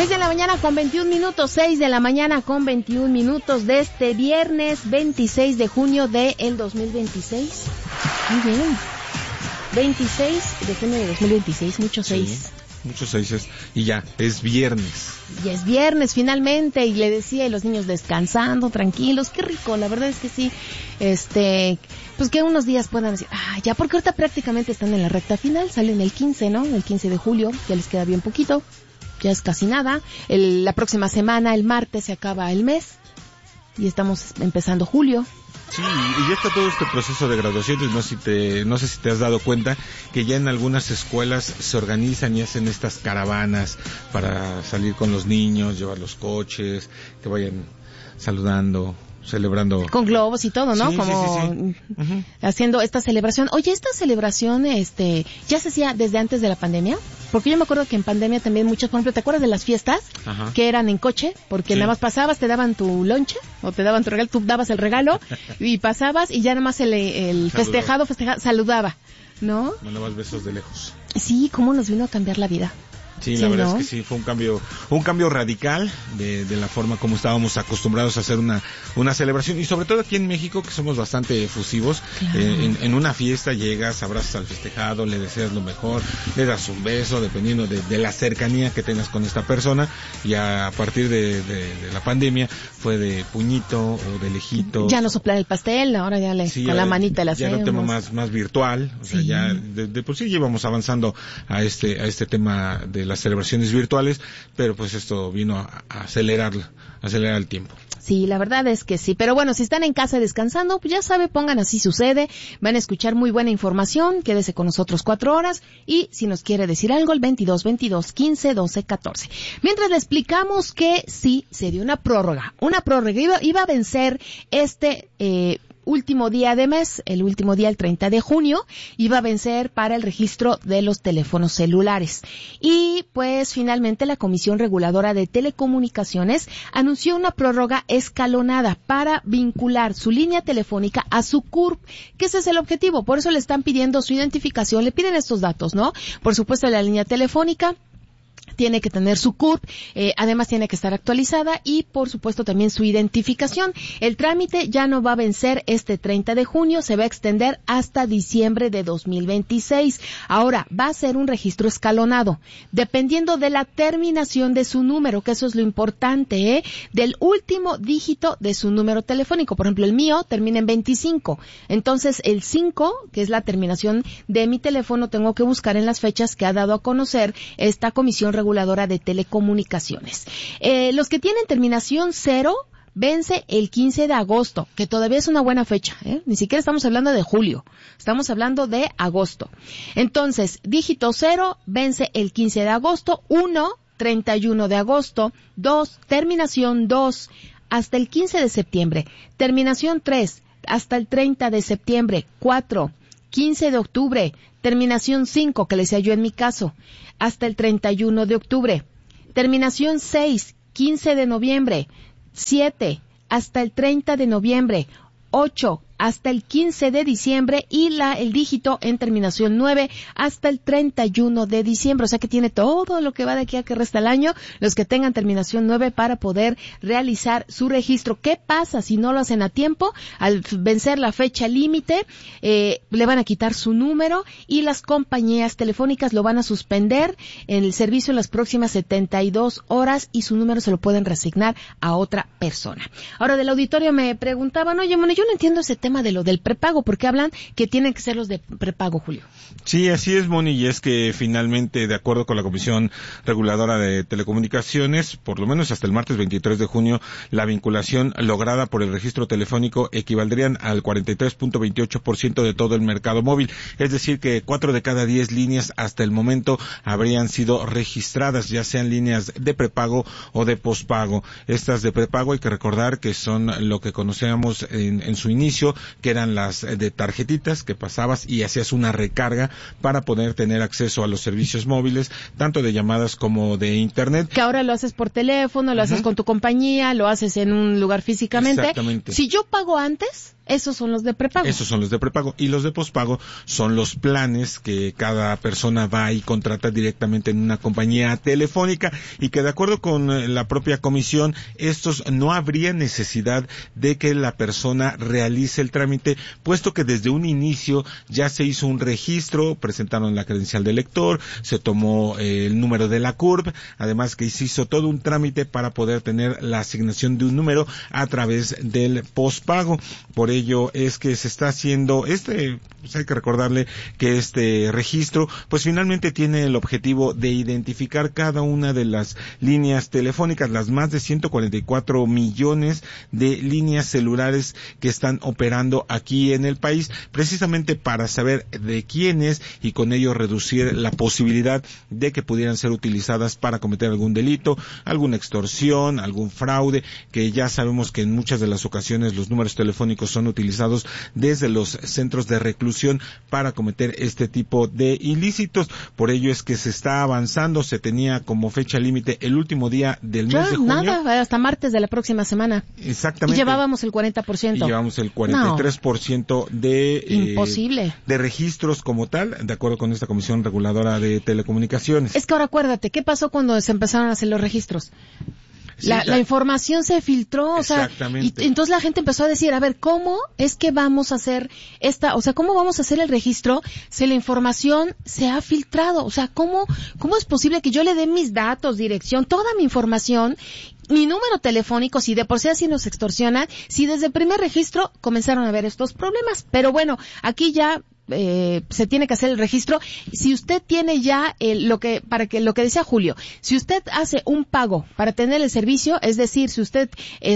6 de la mañana con 21 minutos, 6 de la mañana con 21 minutos de este viernes 26 de junio del 2026. Muy bien. 26 de junio de 2026, muchos seis. Sí, muchos seises. Y ya, es viernes. Ya es viernes finalmente, y le decía, y los niños descansando, tranquilos, qué rico, la verdad es que sí, pues que unos días puedan decir, ya, porque ahorita prácticamente están en la recta final, salen el 15, ¿no? El 15 de julio, ya les queda bien poquito, ya es casi nada, la próxima semana, el martes, se acaba el mes, y estamos empezando julio. Sí, y ya está todo este proceso de graduaciones. No sé si te has dado cuenta que ya en algunas escuelas se organizan y hacen estas caravanas para salir con los niños, llevar los coches, que vayan saludando, celebrando. Con globos y todo, ¿no? Sí, como sí. Uh-huh. Haciendo esta celebración. Oye, esta celebración, ¿ya se hacía desde antes de la pandemia? Porque yo me acuerdo que en pandemia también muchas, por ejemplo, ¿te acuerdas de las fiestas? Ajá. Que eran en coche? Porque nada más pasabas, te daban tu lonche, o te daban tu regalo, tú dabas el regalo, y pasabas, y ya nada más el festejado saludaba, ¿no? Mandabas besos de lejos. Sí, cómo nos vino a cambiar la vida. Sí, la verdad es que sí, fue un cambio radical de la forma como estábamos acostumbrados a hacer una celebración, y sobre todo aquí en México, que somos bastante efusivos. Claro. En una fiesta llegas, abrazas al festejado, le deseas lo mejor, le das un beso, dependiendo de la cercanía que tengas con esta persona, y a partir de la pandemia fue de puñito o de lejito. Ya no soplar el pastel, ahora ya con la manita le hacemos. Ya era un tema más virtual, o sea, ya de por sí íbamos avanzando a este tema de las celebraciones virtuales, pero pues esto vino a acelerar el tiempo. Sí, la verdad es que sí, pero bueno, si están en casa descansando, pues ya sabe, pongan Así Sucede, van a escuchar muy buena información, quédese con nosotros 4 horas, y si nos quiere decir algo, el 22 15 12 14. Mientras le explicamos que sí, se dio una prórroga, iba a vencer último día de mes, el último día, el 30 de junio, iba a vencer para el registro de los teléfonos celulares. Y pues finalmente la Comisión Reguladora de Telecomunicaciones anunció una prórroga escalonada para vincular su línea telefónica a su CURP, que ese es el objetivo. Por eso le están pidiendo su identificación, le piden estos datos, ¿no? Por supuesto, la línea telefónica tiene que tener su CURP, además tiene que estar actualizada, y por supuesto también su identificación. El trámite ya no va a vencer este 30 de junio, se va a extender hasta diciembre de 2026. Ahora, va a ser un registro escalonado, dependiendo de la terminación de su número, que eso es lo importante, del último dígito de su número telefónico. Por ejemplo, el mío termina en 25, entonces el 5, que es la terminación de mi teléfono, tengo que buscar en las fechas que ha dado a conocer esta Comisión Reguladora de Telecomunicaciones. Los que tienen terminación 0 vence el 15 de agosto, que todavía es una buena fecha, ni siquiera estamos hablando de julio, estamos hablando de agosto. Entonces, dígito 0 vence el 15 de agosto, 1, 31 de agosto, 2, terminación 2, hasta el 15 de septiembre, terminación 3, hasta el 30 de septiembre, 4, 15 de octubre, terminación 5, que le decía yo en mi caso, hasta el 31 de octubre. Terminación 6, 15 de noviembre. 7, hasta el 30 de noviembre. 8, hasta el 15 de diciembre, y el dígito en terminación 9 hasta el 31 de diciembre. O sea que tiene todo lo que va de aquí a que resta el año, los que tengan terminación 9, para poder realizar su registro. ¿Qué pasa si no lo hacen a tiempo? Al vencer la fecha límite, le van a quitar su número, y las compañías telefónicas lo van a suspender en el servicio en las próximas 72 horas, y su número se lo pueden reasignar a otra persona. Ahora, del auditorio me preguntaban, oye, bueno, yo no entiendo ese tema de lo del prepago, porque hablan que tienen que ser los de prepago, Julio. Sí, así es, Moni, y es que finalmente, de acuerdo con la Comisión Reguladora de Telecomunicaciones, por lo menos hasta el martes 23 de junio, la vinculación lograda por el registro telefónico equivaldrían al 43.28% de todo el mercado móvil, es decir que 4 de cada 10 líneas hasta el momento habrían sido registradas, ya sean líneas de prepago o de pospago. Estas de prepago hay que recordar que son lo que conocíamos en su inicio, registro, que eran las de tarjetitas que pasabas y hacías una recarga para poder tener acceso a los servicios móviles, tanto de llamadas como de internet. Que ahora lo haces por teléfono, lo haces con tu compañía, lo haces en un lugar físicamente. Exactamente. Si yo pago antes, esos son los de prepago. Esos son los de prepago. Y los de pospago son los planes que cada persona va y contrata directamente en una compañía telefónica, y que de acuerdo con la propia comisión, estos no habría necesidad de que la persona realice el trámite, puesto que desde un inicio ya se hizo un registro, presentaron la credencial del lector, se tomó el número de la CURP, además que se hizo todo un trámite para poder tener la asignación de un número a través del pospago. Por ello es que se está haciendo pues hay que recordarle que este registro pues finalmente tiene el objetivo de identificar cada una de las líneas telefónicas, las más de 144 millones de líneas celulares que están operando aquí en el país, precisamente para saber de quiénes y con ello reducir la posibilidad de que pudieran ser utilizadas para cometer algún delito, alguna extorsión, algún fraude, que ya sabemos que en muchas de las ocasiones los números telefónicos son utilizados desde los centros de reclusión para cometer este tipo de ilícitos. Por ello es que se está avanzando, se tenía como fecha límite el último día del mes de junio. Nada, hasta martes de la próxima semana. Exactamente. Y llevábamos el 40%. Y llevamos el 43% de... imposible. De registros como tal, de acuerdo con esta Comisión Reguladora de Telecomunicaciones. Es que ahora acuérdate, ¿qué pasó cuando se empezaron a hacer los registros? Sí, la información se filtró, o sea, y entonces la gente empezó a decir, a ver, ¿cómo es que vamos a hacer cómo vamos a hacer el registro si la información se ha filtrado? O sea, ¿cómo es posible que yo le dé mis datos, dirección, toda mi información, mi número telefónico, si de por sí así nos extorsionan, si desde el primer registro comenzaron a haber estos problemas? Pero bueno, aquí ya se tiene que hacer el registro. Si usted tiene ya lo que decía Julio, si usted hace un pago para tener el servicio, es decir, si usted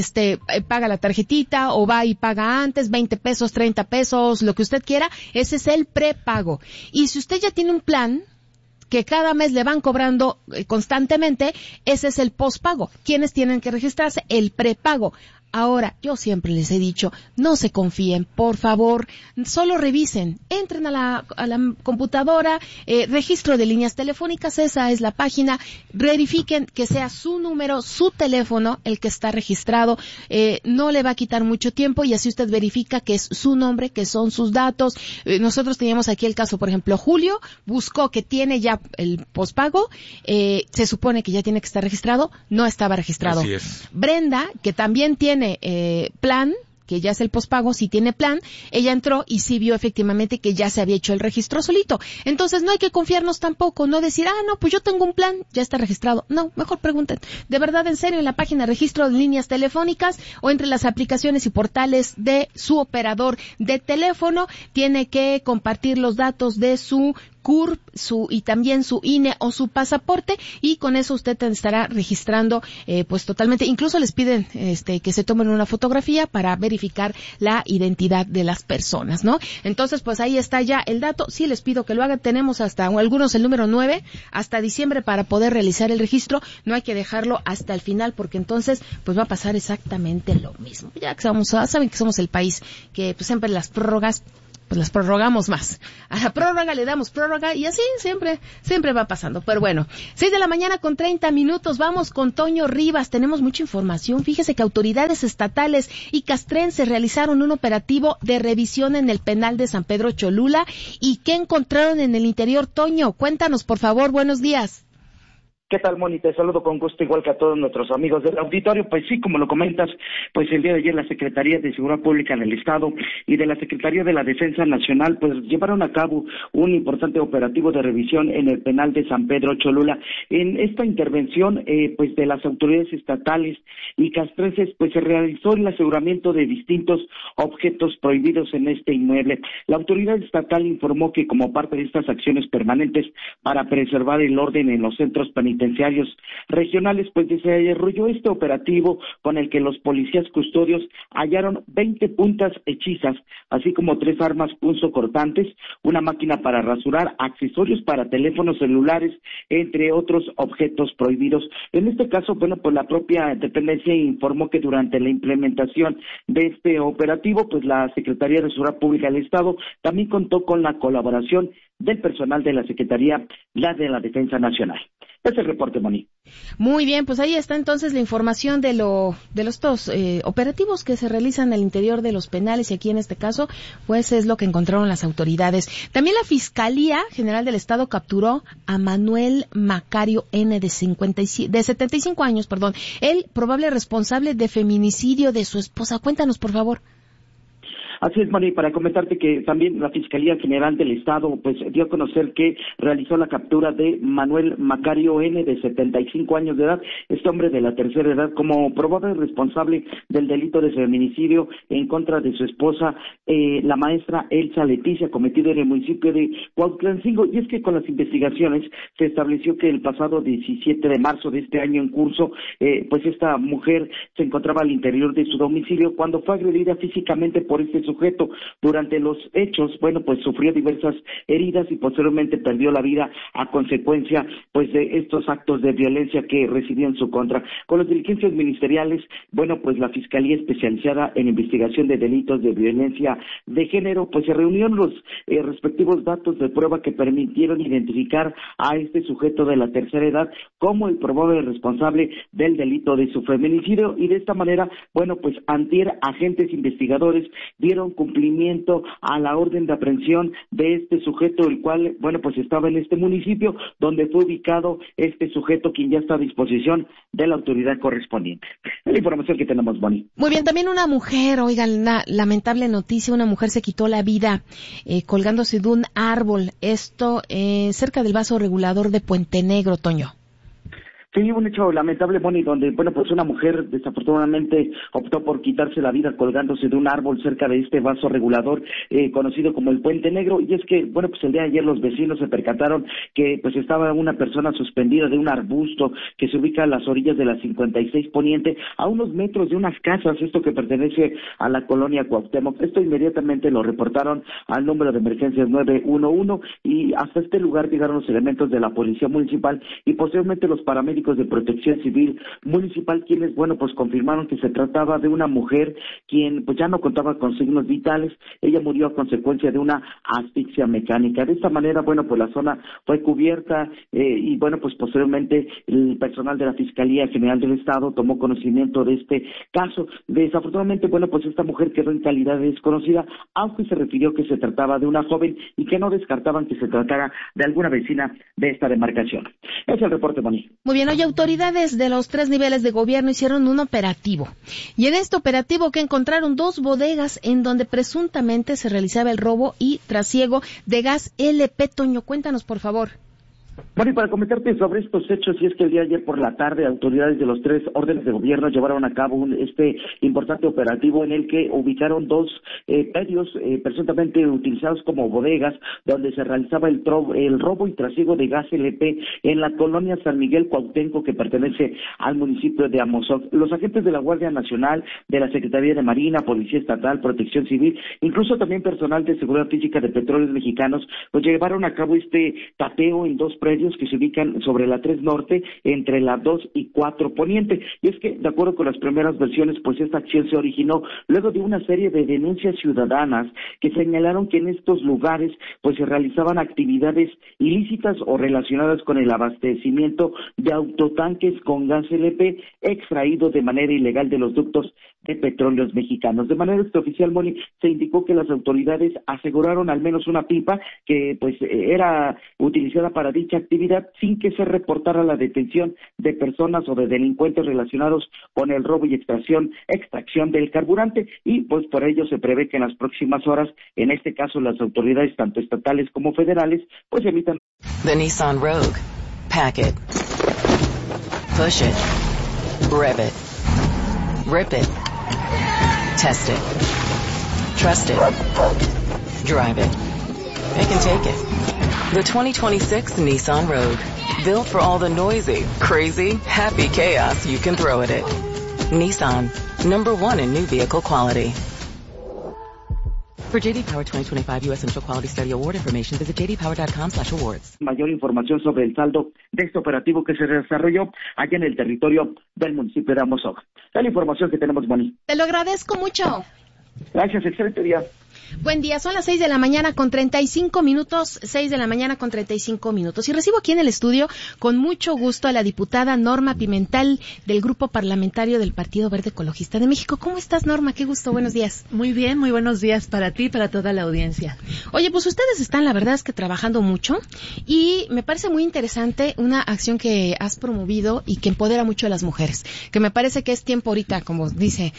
paga la tarjetita o va y paga antes, 20 pesos, 30 pesos, lo que usted quiera, ese es el prepago. Y si usted ya tiene un plan que cada mes le van cobrando constantemente, ese es el pospago. ¿Quiénes tienen que registrarse? El prepago. Ahora, yo siempre les he dicho, no se confíen, por favor, solo revisen, entren a la computadora, registro de líneas telefónicas, esa es la página, verifiquen que sea su número, su teléfono, el que está registrado, no le va a quitar mucho tiempo y así usted verifica que es su nombre, que son sus datos. Nosotros teníamos aquí el caso, por ejemplo, Julio buscó que tiene ya el pospago, se supone que ya tiene que estar registrado, no estaba registrado. Así es. Brenda, que también tiene plan, que ya es el pospago, si tiene plan, ella entró y sí vio efectivamente que ya se había hecho el registro solito. Entonces no hay que confiarnos tampoco, no decir, no, pues yo tengo un plan, ya está registrado. No, mejor pregunten. De verdad, en serio, en la página registro de líneas telefónicas o entre las aplicaciones y portales de su operador de teléfono, tiene que compartir los datos de su CURP, y también su INE o su pasaporte, y con eso usted estará registrando pues totalmente. Incluso les piden que se tomen una fotografía para verificar la identidad de las personas, ¿no? Entonces, pues ahí está ya el dato. Sí les pido que lo hagan. Tenemos algunos el número 9 hasta diciembre para poder realizar el registro. No hay que dejarlo hasta el final, porque entonces pues va a pasar exactamente lo mismo. Ya que saben que somos el país que pues siempre las prórrogas pues las prorrogamos más. A la prórroga le damos prórroga y así siempre va pasando. Pero bueno, 6:30 a.m. Vamos con Toño Rivas. Tenemos mucha información. Fíjese que autoridades estatales y castrenses realizaron un operativo de revisión en el penal de San Pedro Cholula. ¿Y qué encontraron en el interior, Toño? Cuéntanos, por favor. Buenos días. ¿Qué tal, Moni? Te saludo con gusto, igual que a todos nuestros amigos del auditorio. Pues sí, como lo comentas, pues el día de ayer la Secretaría de Seguridad Pública del Estado y de la Secretaría de la Defensa Nacional pues llevaron a cabo un importante operativo de revisión en el penal de San Pedro Cholula. En esta intervención pues de las autoridades estatales y castrenses pues se realizó el aseguramiento de distintos objetos prohibidos en este inmueble. La autoridad estatal informó que como parte de estas acciones permanentes para preservar el orden en los centros penitenciarios penitenciarios regionales, pues desarrolló este operativo con el que los policías custodios hallaron 20 puntas hechizas, así como 3 armas punzocortantes, una máquina para rasurar, accesorios para teléfonos celulares, entre otros objetos prohibidos. En este caso, bueno, pues la propia dependencia informó que durante la implementación de este operativo, pues la Secretaría de Seguridad Pública del Estado también contó con la colaboración del personal de la Secretaría, la de la Defensa Nacional. Es el reporte, Moni. Muy bien, pues ahí está entonces la información de los dos operativos que se realizan al interior de los penales, y aquí en este caso, pues es lo que encontraron las autoridades. También la Fiscalía General del Estado capturó a Manuel Macario N. de 75 años, el probable responsable de feminicidio de su esposa. Cuéntanos, por favor. Así es, Mari, para comentarte que también la Fiscalía General del Estado pues dio a conocer que realizó la captura de Manuel Macario N., de 75 años de edad, este hombre de la tercera edad, como probable responsable del delito de feminicidio en contra de su esposa, la maestra Elsa Leticia, cometido en el municipio de Cuautlancingo. Y es que con las investigaciones se estableció que el pasado 17 de marzo de este año en curso, pues esta mujer se encontraba al interior de su domicilio cuando fue agredida físicamente por este sujeto. Durante los hechos, bueno, pues sufrió diversas heridas y posteriormente perdió la vida a consecuencia, pues, de estos actos de violencia que recibió en su contra. Con las diligencias ministeriales, bueno, pues la Fiscalía Especializada en Investigación de Delitos de Violencia de Género, pues se reunieron los respectivos datos de prueba que permitieron identificar a este sujeto de la tercera edad como el probable responsable del delito de su feminicidio, y de esta manera, bueno, pues antier agentes investigadores dieron cumplimiento a la orden de aprehensión de este sujeto, el cual, bueno, pues estaba en este municipio donde fue ubicado este sujeto, quien ya está a disposición de la autoridad correspondiente. Es la información que tenemos, Bonnie. Muy bien, también una mujer, oigan, una lamentable noticia, una mujer se quitó la vida colgándose de un árbol, esto cerca del vaso regulador de Puente Negro, Toño. Sí, un hecho lamentable, Bonnie, donde, bueno, pues una mujer desafortunadamente optó por quitarse la vida colgándose de un árbol cerca de este vaso regulador conocido como el Puente Negro. Y es que, bueno, pues el día de ayer los vecinos se percataron que pues estaba una persona suspendida de un arbusto que se ubica a las orillas de la 56 Poniente, a unos metros de unas casas, esto que pertenece a la colonia Cuauhtémoc. Esto inmediatamente lo reportaron al número de emergencias 911 y hasta este lugar llegaron los elementos de la Policía Municipal y posteriormente los paramédicos de Protección Civil Municipal, quienes, bueno, pues confirmaron que se trataba de una mujer quien pues ya no contaba con signos vitales. Ella murió a consecuencia de una asfixia mecánica. De esta manera, bueno, pues la zona fue cubierta y, bueno, pues posteriormente el personal de la Fiscalía General del Estado tomó conocimiento de este caso. Desafortunadamente, bueno, pues esta mujer quedó en calidad de desconocida, aunque se refirió que se trataba de una joven y que no descartaban que se tratara de alguna vecina de esta demarcación. Es el reporte, Moni. Muy bien, hoy autoridades de los 3 niveles de gobierno hicieron un operativo. Y en este operativo que encontraron 2 bodegas en donde presuntamente se realizaba el robo y trasiego de gas LP. Toño, cuéntanos, por favor. Bueno, y para comentarte sobre estos hechos, y es que el día de ayer por la tarde autoridades de los 3 órdenes de gobierno llevaron a cabo este importante operativo en el que ubicaron 2 predios presuntamente utilizados como bodegas donde se realizaba el robo y trasiego de gas LP en la colonia San Miguel Cuauhtémoc, que pertenece al municipio de Amozoc. Los agentes de la Guardia Nacional, de la Secretaría de Marina, Policía Estatal, Protección Civil, incluso también personal de Seguridad Física de Petróleos Mexicanos, pues llevaron a cabo este tateo en 2 predios que se ubican sobre la 3 Norte, entre la 2 y 4 Poniente. Y es que, de acuerdo con las primeras versiones, pues esta acción se originó luego de una serie de denuncias ciudadanas que señalaron que en estos lugares pues se realizaban actividades ilícitas o relacionadas con el abastecimiento de autotanques con gas LP extraído de manera ilegal de los ductos de Petróleos Mexicanos. De manera extraoficial, Moni, se indicó que las autoridades aseguraron al menos una pipa que pues era utilizada para dicha actividad sin que se reportara la detención de personas o de delincuentes relacionados con el robo y extracción del carburante, y pues por ello se prevé que en las próximas horas, en este caso las autoridades tanto estatales como federales, pues emitan. The Nissan Rogue. Pack it. Push it. Rev it. Rip it. Test it. Trust it. Drive it. It can take it. The 2026 Nissan Rogue. Built for all the noisy, crazy, happy chaos you can throw at it. Nissan, #1 in new vehicle quality. For JD Power 2025 U.S. Initial Quality Study Award information, visit jdpower.com/awards. Mayor información sobre el saldo de este operativo que se desarrolló allá en el territorio del municipio de Amozoc. Es la información que tenemos, Moni. Te lo agradezco mucho. Gracias, excelente día. Buen día, son las 6 de la mañana con 35 minutos, 6 de la mañana con 35 minutos. Y recibo aquí en el estudio con mucho gusto a la diputada Norma Pimentel del Grupo Parlamentario del Partido Verde Ecologista de México. ¿Cómo estás, Norma? Qué gusto, buenos días. Muy bien, muy buenos días para ti y para toda la audiencia. Oye, pues ustedes están, la verdad es que trabajando mucho y me parece muy interesante una acción que has promovido y que empodera mucho a las mujeres, que me parece que es tiempo ahorita, como dice,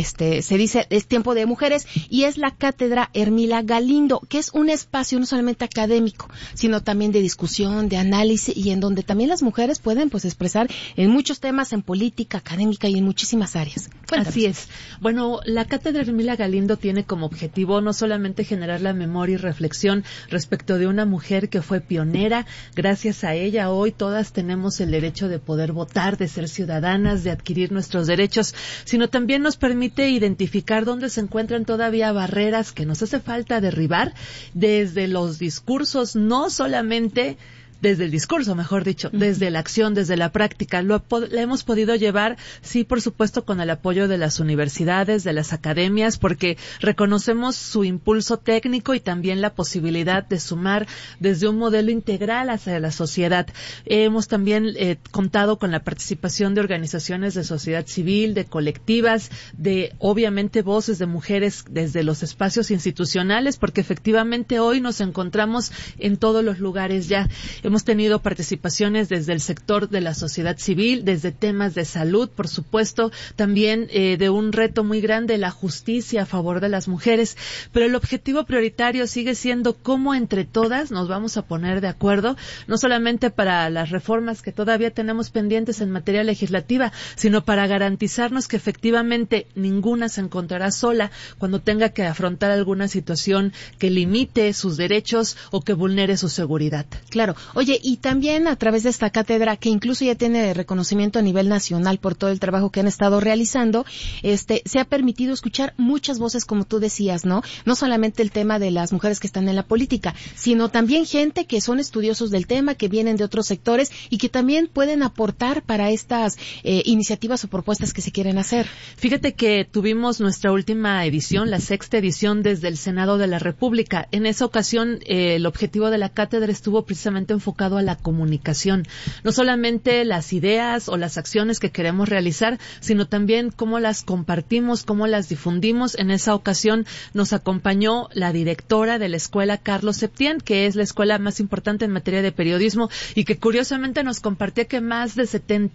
se dice, es tiempo de mujeres, y es la Cátedra Ermila Galindo, que es un espacio no solamente académico, sino también de discusión, de análisis, y en donde también las mujeres pueden pues expresar en muchos temas, en política, académica y en muchísimas áreas. Cuéntanos. Así es. Bueno, la Cátedra Ermila Galindo tiene como objetivo no solamente generar la memoria y reflexión respecto de una mujer que fue pionera. Gracias a ella hoy todas tenemos el derecho de poder votar, de ser ciudadanas, de adquirir nuestros derechos, sino también nos permite identificar dónde se encuentran todavía barreras que nos hace falta derribar desde los discursos, no solamente desde el discurso, mejor dicho, desde la acción, desde la práctica. La hemos podido llevar, sí, por supuesto, con el apoyo de las universidades, de las academias, porque reconocemos su impulso técnico y también la posibilidad de sumar desde un modelo integral hacia la sociedad. Hemos también contado con la participación de organizaciones de sociedad civil, de colectivas, de, obviamente, voces de mujeres desde los espacios institucionales, porque efectivamente hoy nos encontramos en todos los lugares ya. Hemos tenido participaciones desde el sector de la sociedad civil, desde temas de salud, por supuesto, también de un reto muy grande, la justicia a favor de las mujeres. Pero el objetivo prioritario sigue siendo cómo entre todas nos vamos a poner de acuerdo, no solamente para las reformas que todavía tenemos pendientes en materia legislativa, sino para garantizarnos que efectivamente ninguna se encontrará sola cuando tenga que afrontar alguna situación que limite sus derechos o que vulnere su seguridad. Claro. Oye, y también a través de esta cátedra, que incluso ya tiene reconocimiento a nivel nacional por todo el trabajo que han estado realizando, se ha permitido escuchar muchas voces, como tú decías, ¿no? No solamente el tema de las mujeres que están en la política, sino también gente que son estudiosos del tema, que vienen de otros sectores y que también pueden aportar para estas iniciativas o propuestas que se quieren hacer. Fíjate que tuvimos nuestra última edición, la 6ª edición desde el Senado de la República. En esa ocasión, el objetivo de la cátedra estuvo precisamente enfocado a la comunicación, no solamente las ideas o las acciones que queremos realizar, sino también cómo las compartimos, cómo las difundimos. En esa ocasión nos acompañó la directora de la escuela Carlos Septién, que es la escuela más importante en materia de periodismo y que curiosamente nos compartía que más de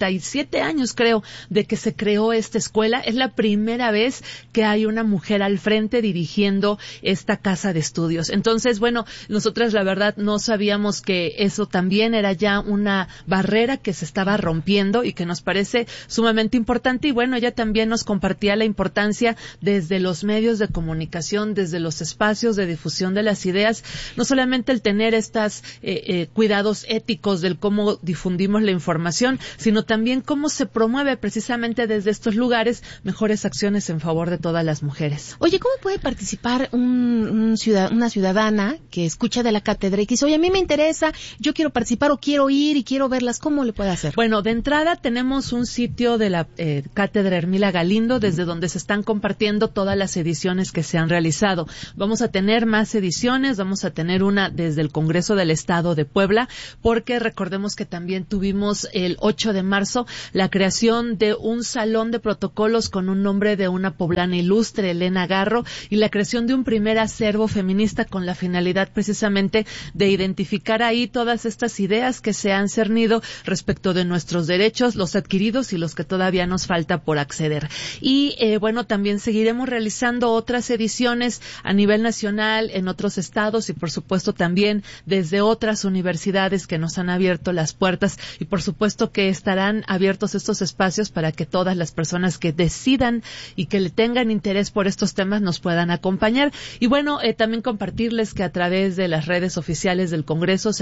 77 años, creo, de que se creó esta escuela. Es la primera vez que hay una mujer al frente dirigiendo esta casa de estudios. Entonces, bueno, nosotras la verdad no sabíamos que eso también era ya una barrera que se estaba rompiendo y que nos parece sumamente importante. Y bueno, ella también nos compartía la importancia desde los medios de comunicación, desde los espacios de difusión de las ideas, no solamente el tener estos cuidados éticos del cómo difundimos la información, sino también cómo se promueve precisamente desde estos lugares mejores acciones en favor de todas las mujeres. Oye, ¿cómo puede participar una ciudadana que escucha de la cátedra y que dice, oye, a mí me interesa, yo quiero participar o quiero ir y quiero verlas? ¿Cómo le puede hacer? Bueno, de entrada tenemos un sitio de la Cátedra Ermila Galindo, desde donde se están compartiendo todas las ediciones que se han realizado. Vamos a tener más ediciones, vamos a tener una desde el Congreso del Estado de Puebla, porque recordemos que también tuvimos el 8 de marzo la creación de un salón de protocolos con un nombre de una poblana ilustre, Elena Garro, y la creación de un primer acervo feminista con la finalidad precisamente de identificar ahí todas estas ideas que se han cernido respecto de nuestros derechos, los adquiridos y los que todavía nos falta por acceder. Y bueno, también seguiremos realizando otras ediciones a nivel nacional en otros estados y por supuesto también desde otras universidades que nos han abierto las puertas y por supuesto que estarán abiertos estos espacios para que todas las personas que decidan y que le tengan interés por estos temas nos puedan acompañar. Y bueno, también compartirles que a través de las redes oficiales del Congreso se ha estado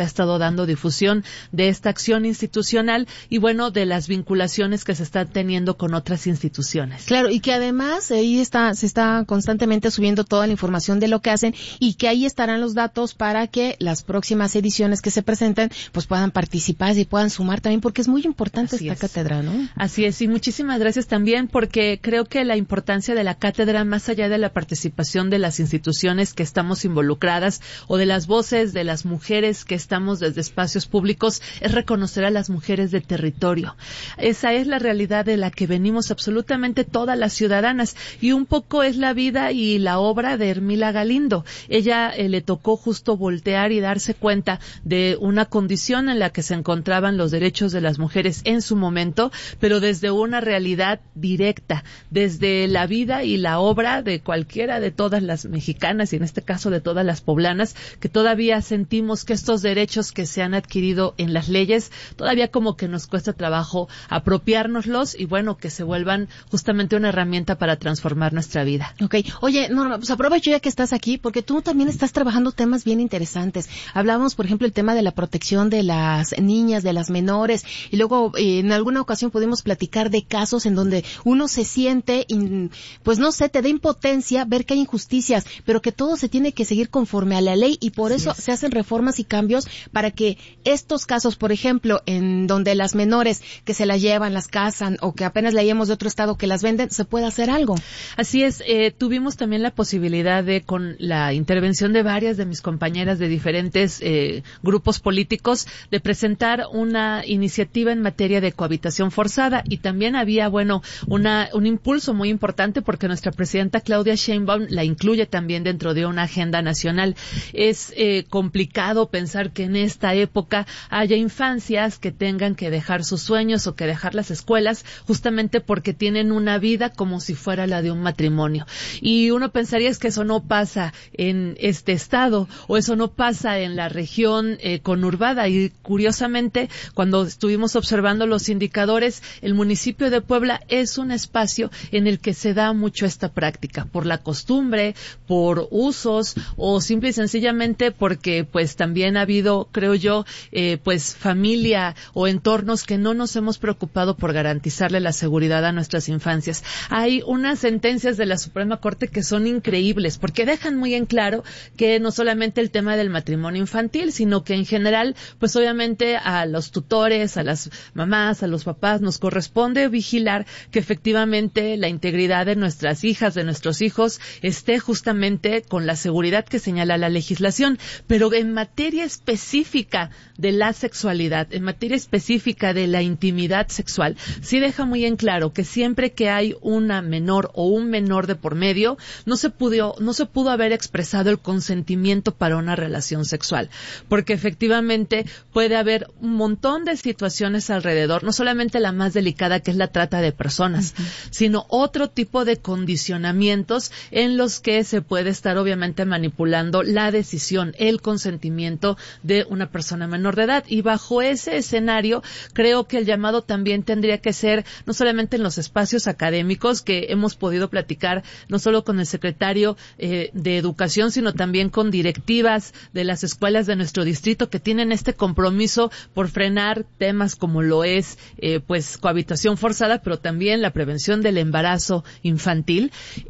dando difusión de esta acción institucional y bueno, de las vinculaciones que se están teniendo con otras instituciones. Claro, y que además ahí se está constantemente subiendo toda la información de lo que hacen y que ahí estarán los datos para que las próximas ediciones que se presenten pues puedan participar y puedan sumar también, porque es muy importante esta cátedra, ¿no? Así es, y muchísimas gracias también, porque creo que la importancia de la cátedra, más allá de la participación de las instituciones que estamos involucradas o de las voces de las mujeres que estamos desde espacios públicos, es reconocer a las mujeres de territorio. Esa es la realidad de la que venimos absolutamente todas las ciudadanas, y un poco es la vida y la obra de Ermila Galindo. Ella le tocó justo voltear y darse cuenta de una condición en la que se encontraban los derechos de las mujeres en su momento, pero desde una realidad directa, desde la vida y la obra de cualquiera de todas las mexicanas y en este caso de todas las poblanas, que todavía sentimos que estos derechos que se han adquirido en las leyes, todavía como que nos cuesta trabajo apropiárnoslos y bueno, que se vuelvan justamente una herramienta para transformar nuestra vida. Okay. Oye, Norma, pues aprovecho ya que estás aquí, porque tú también estás trabajando temas bien interesantes. Hablábamos, por ejemplo, el tema de la protección de las niñas, de las menores, y luego en alguna ocasión pudimos platicar de casos en donde uno se siente, pues no sé, te da impotencia ver que hay injusticias, pero que todo se tiene que seguir conforme a la ley, y por eso se hacen reformas y cambios para que estos casos, por ejemplo, en donde las menores que se las llevan, las casan, o que apenas leíamos de otro estado que las venden, se pueda hacer algo. Así es, tuvimos también la posibilidad de, con la intervención de varias de mis compañeras de diferentes grupos políticos, de presentar una iniciativa en materia de cohabitación forzada, y también había, bueno, un impulso muy importante porque nuestra presidenta Claudia Sheinbaum la incluye también dentro de una agenda nacional. Es complicado pensar que en esta época haya infancias que tengan que dejar sus sueños o que dejar las escuelas justamente porque tienen una vida como si fuera la de un matrimonio. Y uno pensaría es que eso no pasa en este estado o eso no pasa en la región conurbada, y curiosamente cuando estuvimos observando los indicadores, el municipio de Puebla es un espacio en el que se da mucho esta práctica por la costumbre, por usos o simple y sencillamente porque pues también ha habido, creo yo, pues familia o entornos que no nos hemos preocupado por garantizarle la seguridad a nuestras infancias. Hay unas sentencias de la Suprema Corte que son increíbles porque dejan muy en claro que no solamente el tema del matrimonio infantil, sino que en general, pues obviamente a los tutores, a las mamás, a los papás, nos corresponde vigilar que efectivamente la integridad de nuestras hijas, de nuestros hijos, esté justamente con la seguridad que señala la legislación. Pero en materia específica de la sexualidad, en materia específica de la intimidad sexual, sí deja muy en claro que siempre que hay una menor o un menor de por medio, no se pudo haber expresado el consentimiento para una relación sexual, porque efectivamente puede haber un montón de situaciones alrededor, no solamente la más delicada que es la trata de personas, sino otro tipo de condicionamientos en los que se puede estar obviamente manipulando la decisión, el consentimiento de una persona menor de edad. Y bajo ese escenario, creo que el llamado también tendría que ser no solamente en los espacios académicos, que hemos podido platicar no solo con el secretario de Educación, sino también con directivas de las escuelas de nuestro distrito que tienen este compromiso por frenar temas como lo es pues cohabitación forzada, pero también la prevención del embarazo infantil,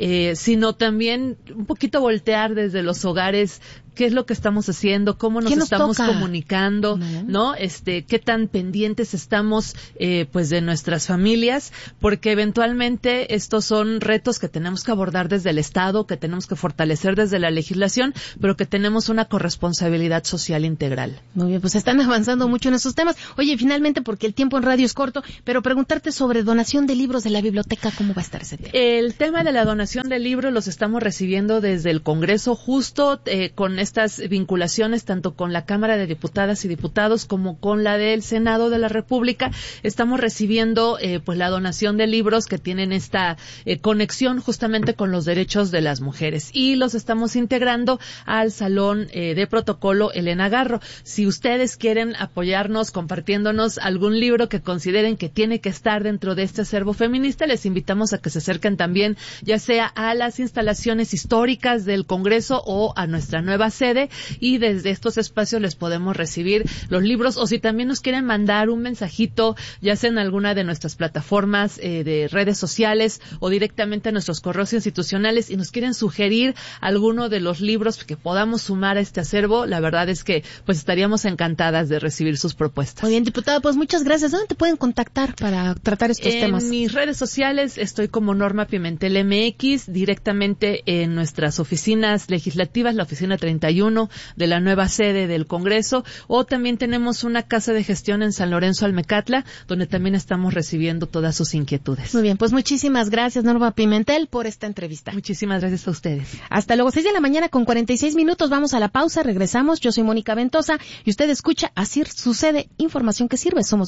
sino también un poquito voltear desde los hogares qué es lo que estamos haciendo, cómo nos estamos comunicando, ¿no? Qué tan pendientes estamos, pues, de nuestras familias, porque eventualmente estos son retos que tenemos que abordar desde el Estado, que tenemos que fortalecer desde la legislación, pero que tenemos una corresponsabilidad social integral. Muy bien, pues están avanzando mucho en esos temas. Oye, finalmente, porque el tiempo en radio es corto, pero preguntarte sobre donación de libros de la biblioteca, ¿cómo va a estar ese tema? El tema de la donación de libros los estamos recibiendo desde el Congreso, justo con estas vinculaciones tanto con la Cámara de Diputadas y Diputados como con la del Senado de la República. Estamos recibiendo pues la donación de libros que tienen esta conexión justamente con los derechos de las mujeres y los estamos integrando al Salón de Protocolo Elena Garro. Si ustedes quieren apoyarnos compartiéndonos algún libro que consideren que tiene que estar dentro de este acervo feminista, les invitamos a que se acerquen también ya sea a las instalaciones históricas del Congreso o a nuestra nueva sede, y desde estos espacios les podemos recibir los libros, o si también nos quieren mandar un mensajito, ya sea en alguna de nuestras plataformas de redes sociales o directamente a nuestros correos institucionales, y nos quieren sugerir alguno de los libros que podamos sumar a este acervo, la verdad es que pues estaríamos encantadas de recibir sus propuestas. Muy bien, diputada, pues muchas gracias. ¿Dónde te pueden contactar para tratar estos temas? En mis redes sociales estoy como Norma Pimentel MX, directamente en nuestras oficinas legislativas, la oficina 31 de la nueva sede del Congreso, o también tenemos una casa de gestión en San Lorenzo Almecatla, donde también estamos recibiendo todas sus inquietudes. Muy bien, pues muchísimas gracias, Norma Pimentel, por esta entrevista. Muchísimas gracias a ustedes. Hasta luego, 6 de la mañana con 46 minutos, vamos a la pausa, regresamos. Yo soy Mónica Ventosa y usted escucha Así Sucede, información que sirve. Somos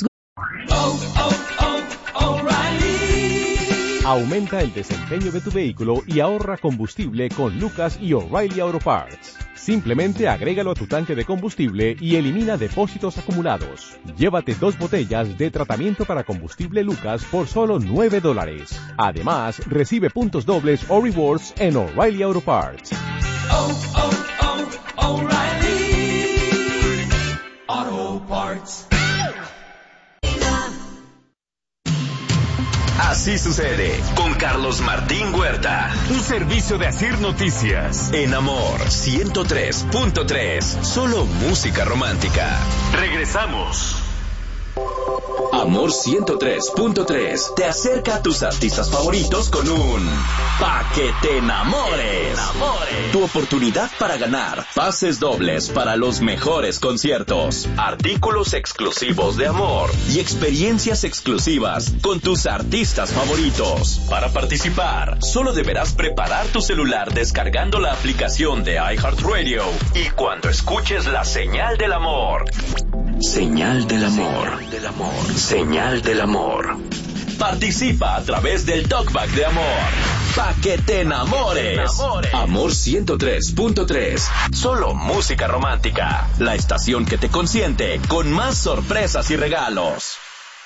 Aumenta el desempeño de tu vehículo y ahorra combustible con Lucas y O'Reilly Auto Parts. Simplemente agrégalo a tu tanque de combustible y elimina depósitos acumulados. Llévate 2 botellas de tratamiento para combustible Lucas por solo $9. Además, recibe puntos dobles o rewards en O'Reilly Auto Parts. O'Reilly Auto Parts. Así sucede con Carlos Martín Huerta. Un servicio de Asir Noticias. En Amor 103.3. Solo música romántica. Regresamos. Amor 103.3 te acerca a tus artistas favoritos con un Pa' que te enamores. Tu oportunidad para ganar pases dobles para los mejores conciertos, artículos exclusivos de Amor y experiencias exclusivas con tus artistas favoritos. Para participar, solo deberás preparar tu celular descargando la aplicación de iHeartRadio y cuando escuches la señal del amor. Señal del amor. Señal del amor. Participa a través del Talkback de Amor. Pa' que te enamores. Amor 103.3. Solo música romántica. La estación que te consiente con más sorpresas y regalos.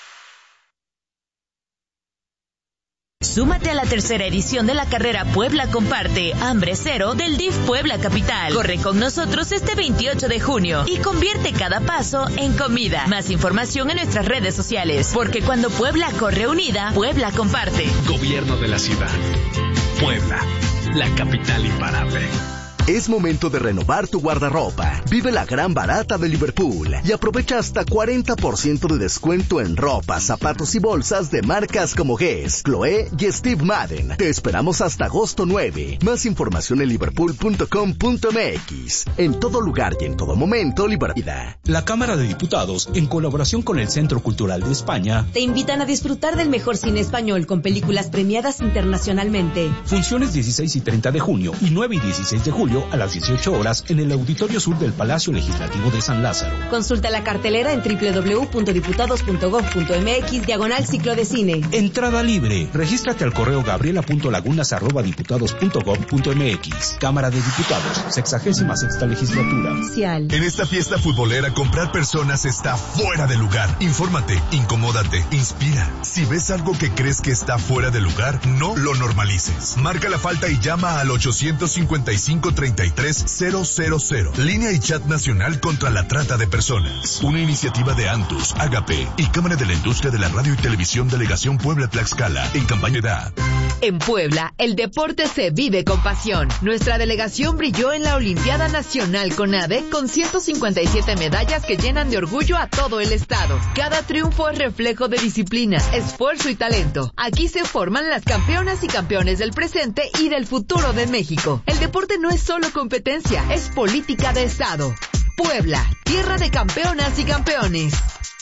Súmate a la tercera edición de la carrera Puebla Comparte Hambre Cero del DIF Puebla Capital. Corre con nosotros este 28 de junio y convierte cada paso en comida. Más información en nuestras redes sociales, porque cuando Puebla corre unida, Puebla comparte. Gobierno de la ciudad. Puebla, la capital imparable. Es momento de renovar tu guardarropa. Vive la gran barata de Liverpool y aprovecha hasta 40% de descuento en ropa, zapatos y bolsas de marcas como Guess, Chloé y Steve Madden. Te esperamos hasta agosto 9. Más información en liverpool.com.mx. En todo lugar y en todo momento, Liverpool. La Cámara de Diputados, en colaboración con el Centro Cultural de España, te invitan a disfrutar del mejor cine español con películas premiadas internacionalmente. Funciones 16 y 30 de junio y 9 y 16 de julio a las 18 horas en el Auditorio Sur del Palacio Legislativo de San Lázaro. Consulta la cartelera en www.diputados.gov.mx/ciclo de cine. Entrada libre. Regístrate al correo gabriela.lagunas@diputados.gov.mx. Cámara de Diputados, 66ª legislatura. En esta fiesta futbolera, comprar personas está fuera de lugar. Infórmate, incomódate, inspira. Si ves algo que crees que está fuera de lugar, no lo normalices. Marca la falta y llama al 855-33-000. Línea y chat nacional contra la trata de personas. Una iniciativa de Antus, Agape y Cámara de la Industria de la Radio y Televisión Delegación Puebla-Tlaxcala en campaña de En Puebla, el deporte se vive con pasión. Nuestra delegación brilló en la Olimpiada Nacional CONADE con 157 medallas que llenan de orgullo a todo el estado. Cada triunfo es reflejo de disciplina, esfuerzo y talento. Aquí se forman las campeonas y campeones del presente y del futuro de México. El deporte no es solo competencia, es política de estado. Puebla, tierra de campeonas y campeones.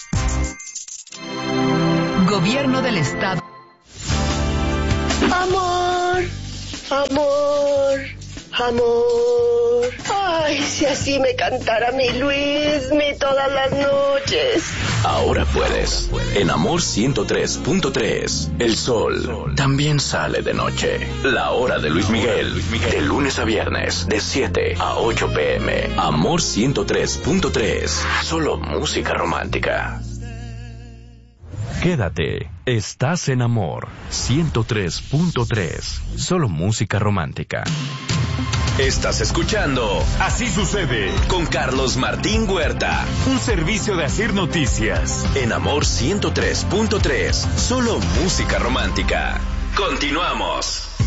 Gobierno del estado. Amor, amor, amor. Ay, si así me cantara mi Luismi todas las noches. Ahora puedes. En Amor 103.3. El sol también sale de noche. La hora de Luis Miguel. De lunes a viernes, de 7 a 8 p.m. Amor 103.3. Solo música romántica. Quédate. Estás en Amor 103.3. Solo música romántica. Estás escuchando Así sucede con Carlos Martín Huerta. Un servicio de Asir Noticias. En Amor 103.3. Solo música romántica. Continuamos.